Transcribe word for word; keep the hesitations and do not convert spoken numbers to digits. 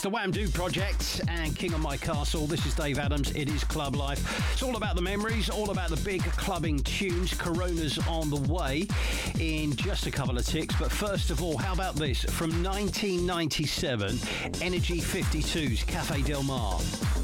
the Wham Do Project and King of My Castle. This is Dave Adams. It is Club Life. It's all about the memories, all about the big clubbing tunes. Corona's on the way in just a couple of ticks. But first of all, how about this? From nineteen ninety-seven, Energy fifty-two's Cafe Del Mar.